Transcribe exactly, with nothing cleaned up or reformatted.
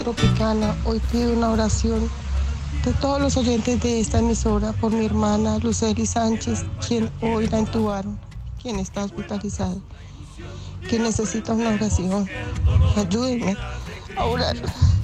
Tropicana. Hoy pido una oración de todos los oyentes de esta emisora por mi hermana Lucely Sánchez, quien hoy la intubaron, quien está hospitalizada, que necesita una oración. Ayúdenme a orar.